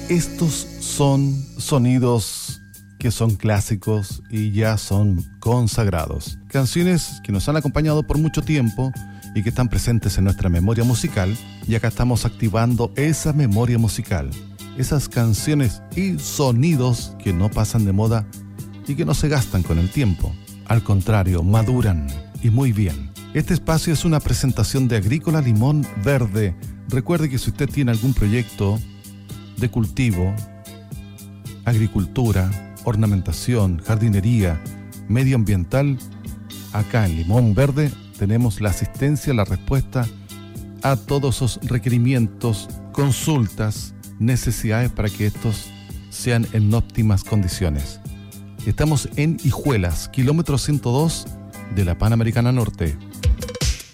Estos son sonidos que son clásicos y ya son consagrados. Canciones que nos han acompañado por mucho tiempo y que están presentes en nuestra memoria musical, y acá estamos activando esa memoria musical. Esas canciones y sonidos que no pasan de moda y que no se gastan con el tiempo. Al contrario, maduran y muy bien. Este espacio es una presentación de Agrícola Limón Verde. Recuerde que si usted tiene algún proyecto de cultivo, agricultura, ornamentación, jardinería, medioambiental, acá en Limón Verde tenemos la asistencia, la respuesta a todos esos requerimientos, consultas, necesidades para que estos sean en óptimas condiciones. Estamos en Hijuelas, kilómetro 102 de la Panamericana Norte.